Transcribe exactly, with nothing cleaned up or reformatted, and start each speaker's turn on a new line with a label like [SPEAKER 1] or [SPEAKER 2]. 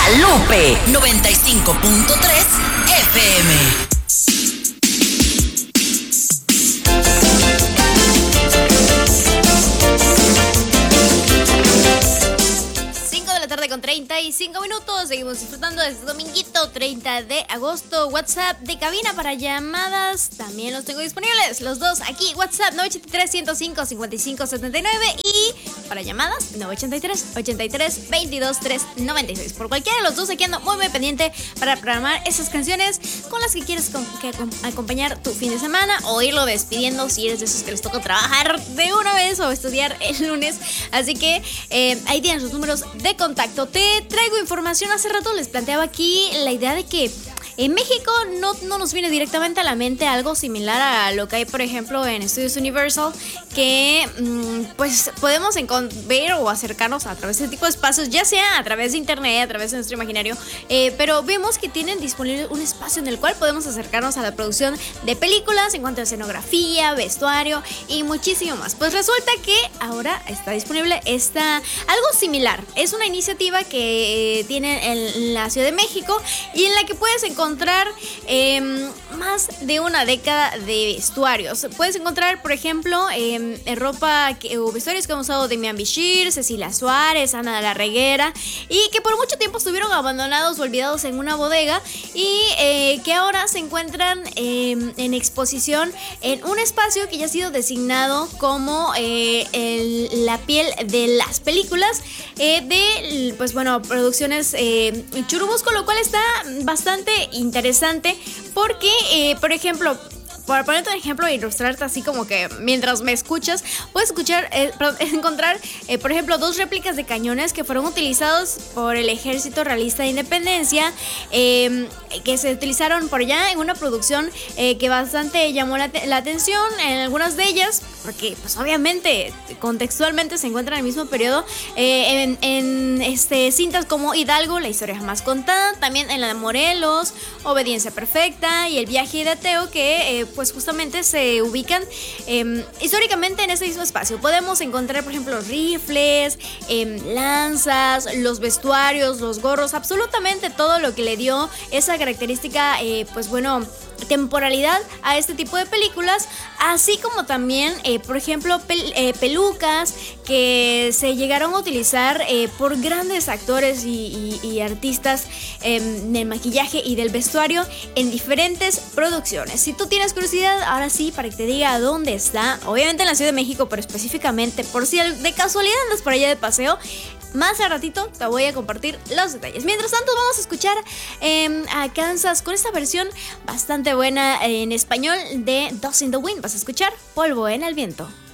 [SPEAKER 1] Guadalupe noventa y cinco punto tres F M.
[SPEAKER 2] Con treinta y cinco minutos, seguimos disfrutando de este dominguito treinta de agosto. WhatsApp de cabina para llamadas, también los tengo disponibles, los dos aquí. WhatsApp nueve ocho tres, ciento cinco, cincuenta y cinco setenta y nueve y para llamadas nueve ocho tres, ochenta y tres, veintidós, trescientos noventa y seis. Por cualquiera de los dos aquí ando muy muy pendiente para programar esas canciones con las que quieres com- que acom- acompañar tu fin de semana o irlo despidiendo si eres de esos que les toca trabajar de una vez o estudiar el lunes. Así que eh, ahí tienen sus números de contacto. Te traigo información. Hace rato les planteaba aquí la idea de que en México no, no nos viene directamente a la mente algo similar a lo que hay, por ejemplo, en Estudios Universal, que mmm, pues podemos encont- ver o acercarnos a través de este tipo de espacios, ya sea a través de internet, a través de nuestro imaginario, eh, pero vemos que tienen disponible un espacio en el cual podemos acercarnos a la producción de películas en cuanto a escenografía, vestuario y muchísimo más. Pues resulta que ahora está disponible esta, algo similar. Es una iniciativa que eh, tiene en la Ciudad de México y en la que puedes encontrar encontrar eh, más de una década de vestuarios. Puedes encontrar, por ejemplo, eh, ropa que, o vestuarios que han usado Demian Bichir, Cecilia Suárez, Ana de la Reguera, y que por mucho tiempo estuvieron abandonados o olvidados en una bodega y eh, que ahora se encuentran eh, en exposición en un espacio que ya ha sido designado como eh, el, la piel de las películas eh, de, pues bueno, producciones eh, Churubusco, con lo cual está bastante interesante porque, eh, por ejemplo, para ponerte un ejemplo e ilustrarte así como que mientras me escuchas, puedes escuchar, eh, perdón, encontrar, eh, por ejemplo, dos réplicas de cañones que fueron utilizados por el Ejército Realista de Independencia, eh, que se utilizaron por allá en una producción eh, que bastante llamó la, la atención en algunas de ellas, porque pues obviamente contextualmente se encuentran en el mismo periodo, eh, en, en este, cintas como Hidalgo, la historia jamás contada, también en la de Morelos, Obediencia Perfecta y El viaje de Teo, que eh, pues justamente se ubican eh, históricamente en ese mismo espacio. Podemos encontrar, por ejemplo, rifles, eh, lanzas, los vestuarios, los gorros, absolutamente todo lo que le dio esa característica, eh, pues bueno, temporalidad a este tipo de películas, así como también, eh, por ejemplo, pel- eh, pelucas que se llegaron a utilizar eh, por grandes actores y, y, y artistas eh, del maquillaje y del vestuario en diferentes producciones. Si tú tienes curiosidad, ahora sí, para que te diga dónde está, obviamente en la Ciudad de México, pero específicamente por si de casualidad andas por allá de paseo, más a ratito te voy a compartir los detalles. Mientras tanto, vamos a escuchar eh, a Kansas con esta versión bastante buena en español de Dust in the Wind. Vas a escuchar Polvo en el Viento.